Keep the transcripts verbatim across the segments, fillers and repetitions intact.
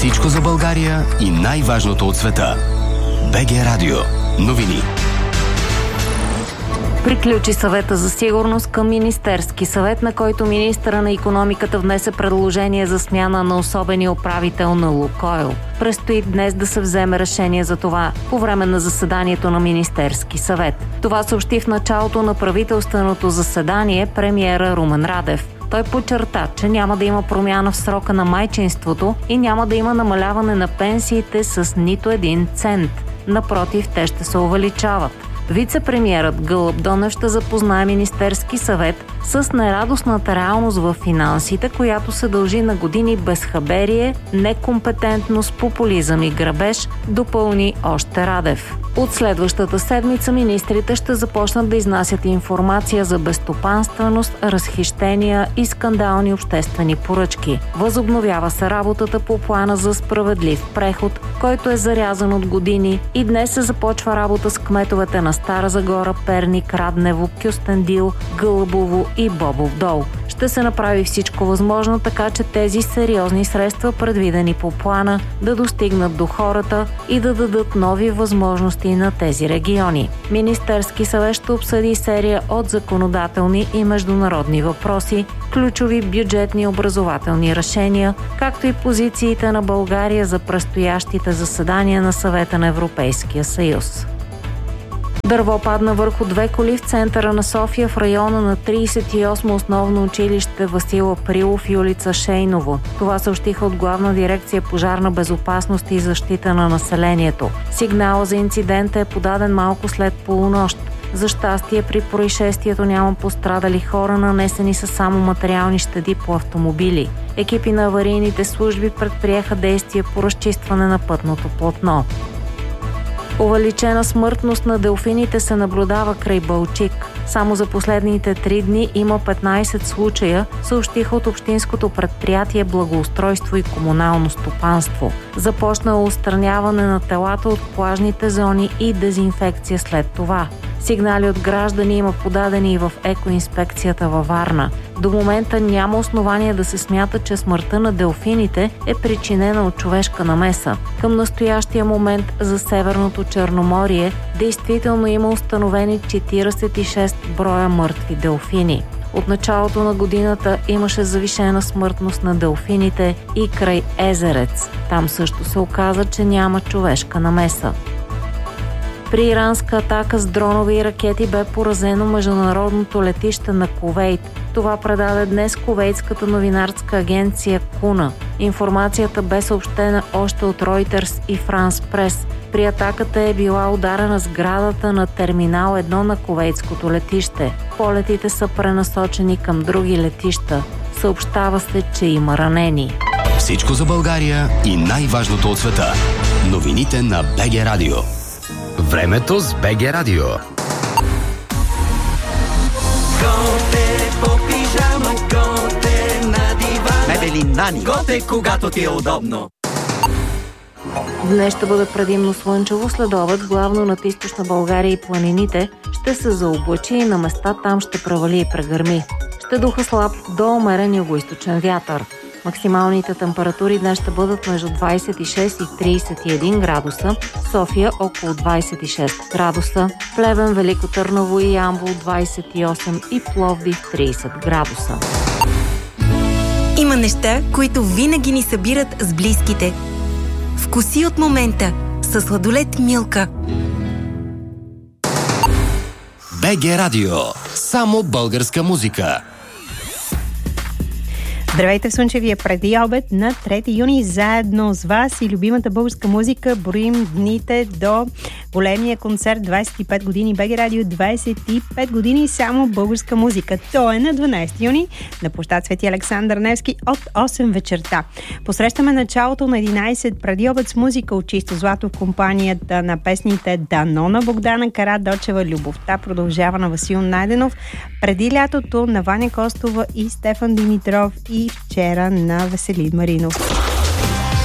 Всичко за България и най-важното от света. БГ Радио. Новини. Приключи съвета за сигурност към Министерски съвет, на който министъра на икономиката внесе предложение за смяна на особения управител на Лукойл. Предстои днес да се вземе решение за това по време на заседанието на Министерски съвет. Това съобщи в началото на правителственото заседание премиера Румен Радев. Той подчерта, че няма да има промяна в срока на майчинството и няма да има намаляване на пенсиите с нито един цент. Напротив, те ще се увеличават. Вице-премиерът Гълъб Донев ще запознае Министерски съвет с нерадостната реалност в финансите, която се дължи на години безхаберие, некомпетентност, популизъм и грабеж, допълни още Радев. От следващата седмица министрите ще започнат да изнасят информация за безстопанственост, разхищения и скандални обществени поръчки. Възобновява се работата по плана за справедлив преход, който е зарязан от години, и днес се започва работа с кметовете на Стара Загора, Перник, Раднево, Кюстендил, Гълъбово и Бобов дол. Ще се направи всичко възможно, така че тези сериозни средства, предвидени по плана, да достигнат до хората и да дадат нови възможности на тези региони. Министерски съвет ще обсъди серия от законодателни и международни въпроси, ключови бюджетни и образователни решения, както и позициите на България за предстоящите заседания на Съвета на Европейския съюз. Дърво падна върху две коли в центъра на София в района на тридесет и осмо основно училище Васил Априлов и улица Шейново. Това съобщиха от Главна дирекция Пожарна безопасност и защита на населението. Сигнала за инцидента е подаден малко след полунощ. За щастие при происшествието няма пострадали хора, нанесени са само материални щети по автомобили. Екипи на аварийните служби предприеха действия по разчистване на пътното платно. Увеличена смъртност на делфините се наблюдава край Балчик. Само за последните три дни има петнайсет случая, съобщиха от Общинското предприятие Благоустройство и комунално стопанство. Започнало отстраняване на телата от плажните зони и дезинфекция след това. Сигнали от граждани има подадени и в екоинспекцията във Варна. До момента няма основания да се смята, че смъртта на делфините е причинена от човешка намеса. Към настоящия момент за Северното Черноморие действително има установени четиридесет и шест броя мъртви делфини. От началото на годината имаше завишена смъртност на делфините и край Езерец. Там също се оказа, че няма човешка намеса. При иранска атака с дронове и ракети бе поразено международното летище на Кувейт. Това предаде днес кувейтската новинарска агенция Куна. Информацията бе съобщена още от Reuters и France Press. При атаката е била ударена сградата на терминал едно на кувейтското летище. Полетите са пренасочени към други летища. Съобщава се, че има ранени. Всичко за България и най-важното от света. Новините на БГ Радио. Времето с БГ Радио. Готе по пижама, готе на дивана. Мебели Нани. Готе, когато ти е удобно. Днес ще бъде предимно слънчево, след обед главно над източна България и планините ще се заоблачи и на места там ще превали и прегърми. Ще духа слаб до умерен югоизточен вятър. Максималните температури днес ще бъдат между двайсет и шест и тридесет и един градуса, София около двайсет и шест градуса, Плевен, Велико Търново и Ямбол двайсет и осем и Пловдив тридесет градуса. Има неща, които винаги ни събират с близките. Вкуси от момента със сладолед Милка. БГ Радио. Само българска музика. Здравейте в слънчевия преди обед на трети юни. Заедно с вас и любимата българска музика броим дните до големия концерт двайсет и пет години БГ Радио, двайсет и пет години само българска музика. То е на дванайсети юни на площад Свети Александър Невски от осем вечерта. Посрещаме началото на единайсет преди обед с музика от чисто злато в компанията на песните Дано на Богдана Карадочева, Любовта продължава на Васил Найденов, Преди лятото на Ваня Костова и Стефан Димитров и Вчера на Веселин Маринов.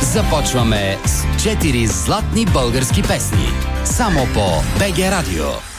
Започваме с четири златни български песни. Само по БГ Радио.